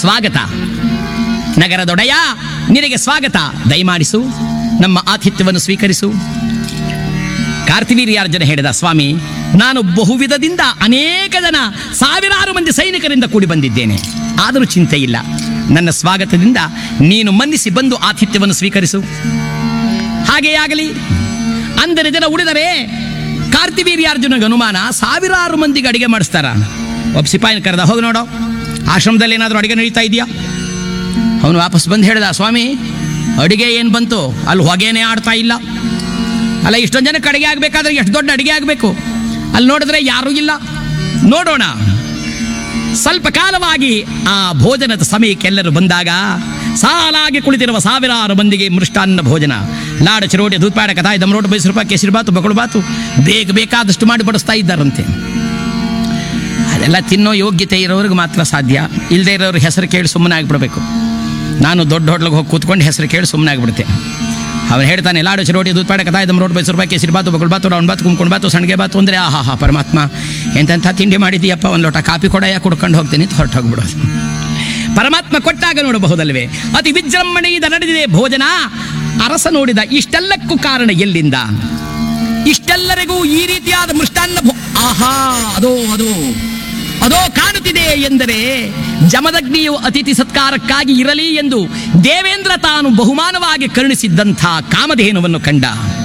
ಸ್ವಾಗತ. ನಗರದೊಡೆಯ, ನಿನಗೆ ಸ್ವಾಗತ. ದಯಮಾಡಿಸು, ನಮ್ಮ ಆತಿಥ್ಯವನ್ನು ಸ್ವೀಕರಿಸು. ಕಾರ್ತಿವೀರ್ಯಾರ್ಜುನ ಹೇಳಿದ, ಸ್ವಾಮಿ, ನಾನು ಬಹುವಿಧದಿಂದ ಅನೇಕ ಜನ ಸಾವಿರಾರು ಮಂದಿ ಸೈನಿಕರಿಂದ ಕೂಡಿ ಬಂದಿದ್ದೇನೆ. ಆದರೂ ಚಿಂತೆ ಇಲ್ಲ, ನನ್ನ ಸ್ವಾಗತದಿಂದ ನೀನು ಮನ್ನಿಸಿ ಬಂದು ಆತಿಥ್ಯವನ್ನು ಸ್ವೀಕರಿಸು. ಹಾಗೆಯೇ ಆಗಲಿ. ಅಂದರೆ ಜನ ಉಳಿದರೆ ಕಾರ್ತಿವೀರ್ಯಾರ್ಜುನಗೆ ಅನುಮಾನ, ಸಾವಿರಾರು ಮಂದಿಗೆ ಅಡಿಗೆ ಮಾಡಿಸ್ತಾರ. ಒಬ್ಬ ಸಿಪಾಯಿನ ಕರೆದ, ಹೋಗಿ ನೋಡೋ ಆಶ್ರಮದಲ್ಲಿ ಏನಾದರೂ ಅಡಿಗೆ ನಡೀತಾ ಇದೆಯಾ. ಅವನು ವಾಪಸ್ ಬಂದು ಹೇಳಿದ, ಸ್ವಾಮಿ, ಅಡಿಗೆ ಏನು ಬಂತು, ಅಲ್ಲಿ ಹೊಗೆನೇ ಆಡ್ತಾ ಇಲ್ಲ. ಅಲ್ಲ, ಇಷ್ಟೊಂದು ಜನಕ್ಕೆ ಅಡಿಗೆ ಆಗಬೇಕಾದ್ರೆ ಎಷ್ಟು ದೊಡ್ಡ ಅಡಿಗೆ ಆಗಬೇಕು. ಅಲ್ಲಿ ನೋಡಿದ್ರೆ ಯಾರೂ ಇಲ್ಲ. ನೋಡೋಣ. ಸ್ವಲ್ಪ ಕಾಲವಾಗಿ ಆ ಭೋಜನದ ಸಮಯಕ್ಕೆಲ್ಲರೂ ಬಂದಾಗ ಸಾಲಾಗಿ ಕುಳಿತಿರುವ ಸಾವಿರಾರು ಮಂದಿಗೆ ಮೃಷ್ಟಾನ್ನ ಭೋಜನ, ಲಾಡು, ಚಿರೋಟಿ, ದೂದ್ಪಾಡ, ಕಥಾಯಿ, ದಮ್ ರೋಟು, ಮೈಸೂರು ಪಾಕ್, ಕೇಸರಿ ಬಾತು, ಬಕಳು ಬಾತು ಬೇಕಾದಷ್ಟು ಮಾಡಿ ಬಡಿಸ್ತಾ ಇದ್ದಾರಂತೆ. ಅದೆಲ್ಲ ತಿನ್ನೋ ಯೋಗ್ಯತೆ ಇರೋರಿಗೆ ಮಾತ್ರ ಸಾಧ್ಯ. ಇಲ್ಲದೆ ಇರೋರು ಹೆಸರು ಕೇಳಿ ಸುಮ್ಮನೆ ಆಗಿಬಿಡ್ಬೇಕು. ನಾನು ದೊಡ್ಡ ಹೋಟ್ಲಿಗೆ ಹೋಗಿ ಕೂತ್ಕೊಂಡು ಹೆಸರು ಕೇಳಿ ಸುಮ್ಮನೆ ಆಗಿಬಿಡುತ್ತೆ. ಅವನು ಹೇಳ್ತಾನೆ, ಲಾಡು, ಚಿರೋಟಿ, ದೂದ್ಪಾಡ, ಕಥಾಯಿ, ದಮ್ ರೋಟು, ಮೈಸೂರು ಪಾಕ್, ಕೇಸರಿ ಬಾತು, ಬಕಳು ಬಾತು, ರೌಂಡ್ ಬಾತು, ಕುಂಕೊಂಡು ಬಾತು, ಸಣ್ಣಿಗೆ ಬಾತು ಅಂದರೆ ಆಹಾ ಪರಮಾತ್ಮ, ಎಂತೆಂಥ ತಿಂಡಿ ಮಾಡಿದೀಯಪ್ಪ, ಒಂದು ಲೋಟ ಕಾಫಿ ಕೊಡಯ್ಯ, ಕುಡ್ಕೊಂಡು ಹೋಗ್ತೀನಿ ಅಂತ ಹೊರಟು ಹೋಗ್ಬಿಡೋದು. ಪರಮಾತ್ಮ ಕೊಟ್ಟಾಗ ನೋಡಬಹುದಲ್ವೇ. ಅತಿ ವಿಜೃಂಭಣೆಯಿಂದ ನಡೆದಿದೆ ಭೋಜನ. ಅರಸ ನೋಡಿದ, ಇಷ್ಟೆಲ್ಲಕ್ಕೂ ಕಾರಣ ಎಲ್ಲಿಂದ? ಇಷ್ಟೆಲ್ಲರಿಗೂ ಈ ರೀತಿಯಾದ ಮೃಷ್ಟಾನ್ನ ಆಹಾ, ಅದೋ ಕಾಣುತ್ತಿದೆ ಎಂದರೆ ಜಮದಗ್ನಿಯು ಅತಿಥಿ ಸತ್ಕಾರಕ್ಕಾಗಿ ಇರಲಿ ಎಂದು ದೇವೇಂದ್ರ ತಾನು ಬಹುಮಾನವಾಗಿ ಕರುಣಿಸಿದ್ದಂಥ ಕಾಮಧೇನುವನ್ನು ಕಂಡ.